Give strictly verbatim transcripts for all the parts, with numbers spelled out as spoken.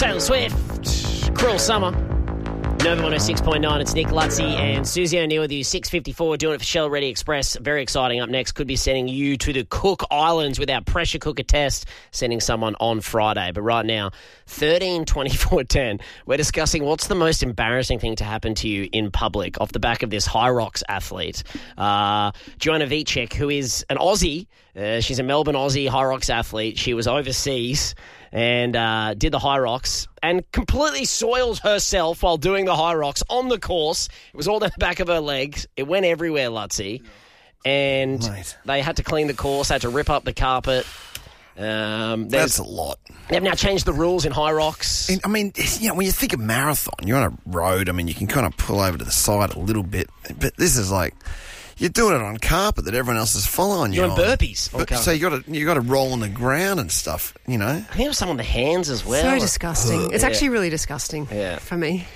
Taylor Swift, Cruel Summer. Nova one oh six point nine, it's Nick Lutzy and Susie O'Neill with you, six fifty-four, doing it for Shell Ready Express. Very exciting. Up next, could be sending you to the Cook Islands with our pressure cooker test, sending someone on Friday. But right now, thirteen twenty-four ten, we're discussing what's the most embarrassing thing to happen to you in public off the back of this High Rocks athlete. Uh, Joanna Vicek, who is an Aussie, uh, she's a Melbourne Aussie High Rocks athlete. She was overseas and uh, did the High Rocks and completely soiled herself while doing the High Rocks on the course. It was all down the back of her legs. It went everywhere, Lutzy. And Mate. they had to clean the course, had to rip up the carpet. Um, That's a lot. They've now changed the rules in High Rocks. And, I mean, you know, when you think of marathon, you're on a road. I mean, you can kind of pull over to the side a little bit. But this is like... You're doing it on carpet that everyone else is following you You're on. doing burpees on But, carpet. so you got to you got to roll on the ground and stuff, you know. I think it was some on the hands as well. So disgusting. It's Yeah. actually really disgusking Yeah. for me.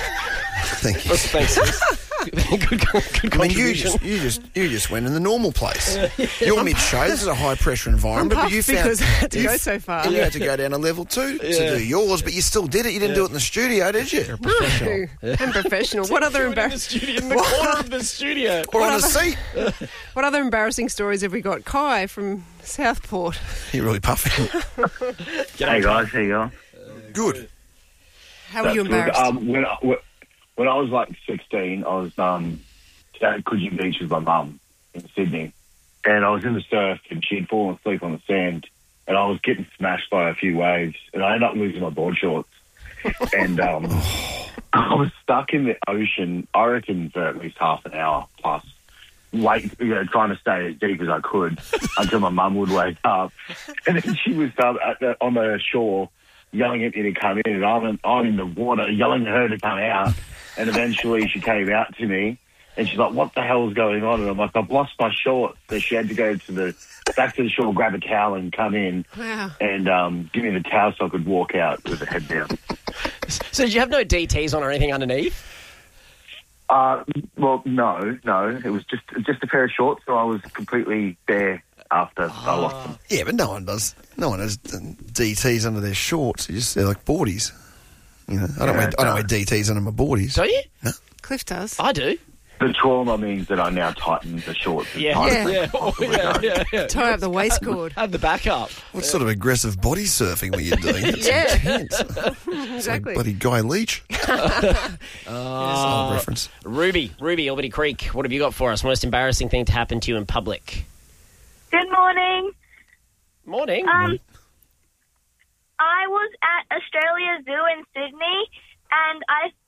Thank you. Thanks. good, good, good I mean, you contribution. just you just you just went in the normal place. You're mid-show. This is a high-pressure environment, I'm but you puffed found because I had to you go f- so far. and you had to go down to level two Yeah. to do yours, but you still did it. You didn't do it in the studio, did you? No, I'm professional. What other in the embarrassing? studio, in the corner of the studio. Or on a other- seat. What other embarrassing stories have we got? Kai from Southport. You're really puffing. Hey guys, how you going? Good. How were you That's good. embarrassed? Um, when, I, when I was like sixteen, I was um, down at Coogee Beach with my mum in Sydney, and I was in the surf, and she'd fallen asleep on the sand, and I was getting smashed by a few waves, and I ended up losing my board shorts, and um, I was stuck in the ocean, I reckon, for at least half an hour plus. Wait, you know, trying to stay as deep as I could until my mum would wake up, and then she was um, at the, on the shore yelling at me to come in, and I'm in, I'm in the water yelling at her to come out, and eventually she came out to me, and she's like, "What the hell is going on?" And I'm like, "I've lost my shorts," so she had to go to the back to the shore, grab a towel, and come in Wow. and um, give me the towel so I could walk out with the head down. So did you have no D Ts on or anything underneath? Uh, well, no, no. It was just just a pair of shorts, so I was completely bare after I lost them. Yeah, but no one does. No one has D Ts under their shorts. You just they're like boardies. You know, I don't Yeah, wear I don't no. wear D Ts under my boardies. Do you? Cliff does. I do. The trauma means that I now tighten the shorts. as Yeah. tight Yeah. as Yeah. Oh, yeah, yeah, yeah. Tie up the waist cord. Have the backup. What sort of aggressive body surfing were you doing? That's Yeah. intense. Exactly. Bloody Guy Leach. Uh, Oh, reference. Ruby, Ruby, Albany Creek, what have you got for us? Most embarrassing thing to happen to you in public? Good morning. Morning. Um, I was at Australia Zoo in Sydney, and I